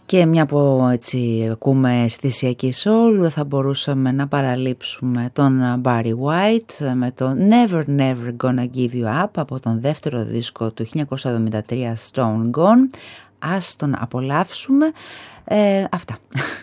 Και μια που έτσι ακούμε αισθησιακή soul, δεν θα μπορούσαμε να παραλείψουμε τον Barry White με το Never Never Gonna Give You Up από τον δεύτερο δίσκο του 1973 Stone Gone. Ας τον απολαύσουμε. Αυτά.